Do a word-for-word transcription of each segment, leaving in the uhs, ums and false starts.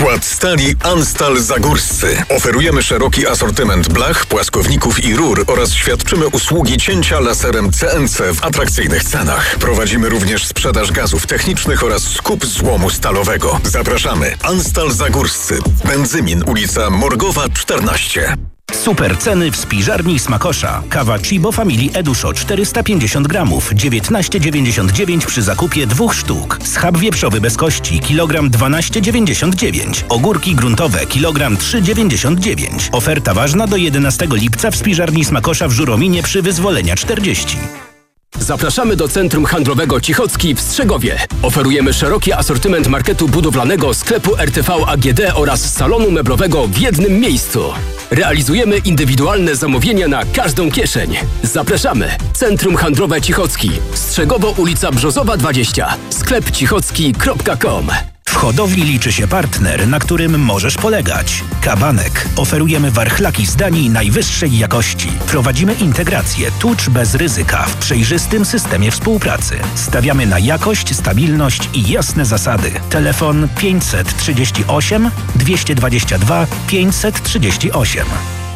Skład stali Anstal Zagórscy. Oferujemy szeroki asortyment blach, płaskowników i rur oraz świadczymy usługi cięcia laserem C N C w atrakcyjnych cenach. Prowadzimy również sprzedaż gazów technicznych oraz skup złomu stalowego. Zapraszamy. Anstal Zagórscy. Benzymin, ulica Morgowa czternaście. Super ceny w spiżarni Smakosza. Kawa Cibo Family Eduszo czterysta pięćdziesiąt gramów, dziewiętnaście dziewięćdziesiąt dziewięć przy zakupie dwóch sztuk. Schab wieprzowy bez kości, kilogram dwanaście dziewięćdziesiąt dziewięć. Ogórki gruntowe, kilogram trzy dziewięćdziesiąt dziewięć. Oferta ważna do jedenastego lipca w spiżarni Smakosza w Żurominie przy Wyzwolenia czterdzieści. Zapraszamy do Centrum Handlowego Cichocki w Strzegowie. Oferujemy szeroki asortyment marketu budowlanego, sklepu R T V A G D oraz salonu meblowego w jednym miejscu. Realizujemy indywidualne zamówienia na każdą kieszeń. Zapraszamy. Centrum Handlowe Cichocki. Strzegowo, ulica Brzozowa dwadzieścia. sklep cichocki kropka com. W hodowli liczy się partner, na którym możesz polegać. Kabanek. Oferujemy warchlaki z Danii najwyższej jakości. Prowadzimy integrację tucz bez ryzyka w przejrzystym systemie współpracy. Stawiamy na jakość, stabilność i jasne zasady. Telefon pięćset trzydzieści osiem dwieście dwadzieścia dwa pięćset trzydzieści osiem.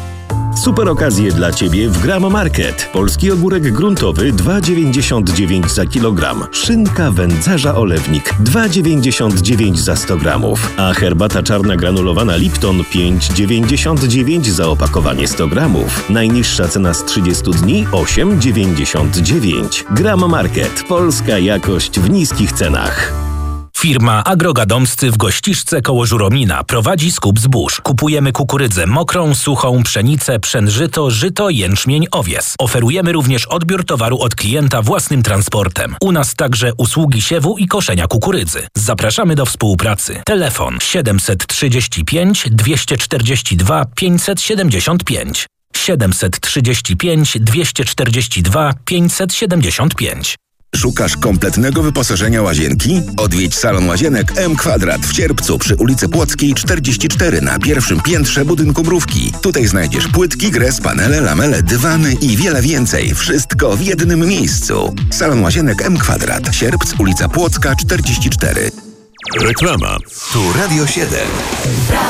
Super okazje dla Ciebie w Gramo Market. Polski ogórek gruntowy dwa dziewięćdziesiąt dziewięć za kilogram. Szynka wędzarza olewnik dwa dziewięćdziesiąt dziewięć za sto gramów. A herbata czarna granulowana Lipton pięć dziewięćdziesiąt dziewięć za opakowanie sto gramów. Najniższa cena z trzydziestu dni osiem dziewięćdziesiąt dziewięć. Gramo Market. Polska jakość w niskich cenach. Firma Agrogadomscy w Gościszce koło Żuromina prowadzi skup zbóż. Kupujemy kukurydzę mokrą, suchą, pszenicę, pszenżyto, żyto, jęczmień, owies. Oferujemy również odbiór towaru od klienta własnym transportem. U nas także usługi siewu i koszenia kukurydzy. Zapraszamy do współpracy. Telefon siedemset trzydzieści pięć dwieście czterdzieści dwa pięćset siedemdziesiąt pięć. siedemset trzydzieści pięć dwieście czterdzieści dwa pięćset siedemdziesiąt pięć. Szukasz kompletnego wyposażenia łazienki? Odwiedź salon łazienek M Kwadrat w Sierpcu przy ulicy Płockiej czterdzieści cztery na pierwszym piętrze budynku Mrówki. Tutaj znajdziesz płytki, gres, panele, lamele, dywany i wiele więcej. Wszystko w jednym miejscu. Salon łazienek M Kwadrat. Sierpc, ulica Płocka czterdzieści cztery. Reklama. Tu Radio siedem.